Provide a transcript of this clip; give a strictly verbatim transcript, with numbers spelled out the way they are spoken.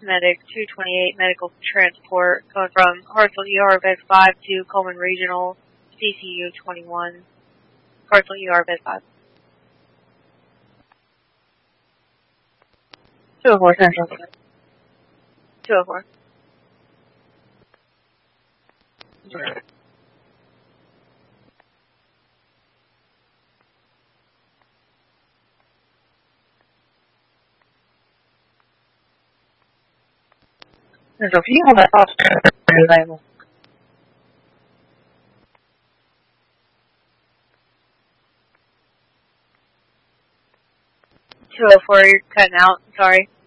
Medic two twenty-eight medical transport coming from Hartsville E R Bed five to Coleman Regional C C U twenty-one. Hartsville E R Bed five. two oh four Central. two oh four. Right. There's a few that officers available. two oh four, you're cutting out. Sorry.